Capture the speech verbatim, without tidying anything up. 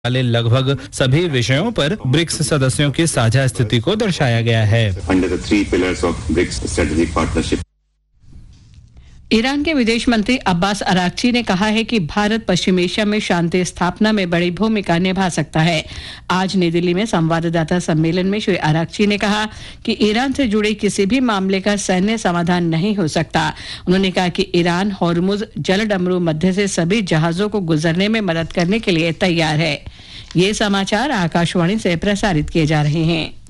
वाले लगभग सभी विषयों पर ब्रिक्स सदस्यों की साझा स्थिति को दर्शाया गया है। Under the three pillars of BRICS strategic partnership. Iran के विदेश मंत्री अब्बास अराक्ची ने कहा है कि भारत पश्चिम एशिया में शांति स्थापना में बड़ी भूमिका निभा सकता है। आज नई दिल्ली में संवाददाता सम्मेलन में श्री अराक्ची ने कहा कि ईरान से जुड़े किसी भी मामले का सैन्य समाधान नहीं हो सकता। उन्होंने कहा कि ईरान हॉर्मुज जलडमरू मध्य से सभी जहाजों को गुजरने में मदद करने के लिए तैयार है। ये समाचार आकाशवाणी से प्रसारित किए जा रहे हैं।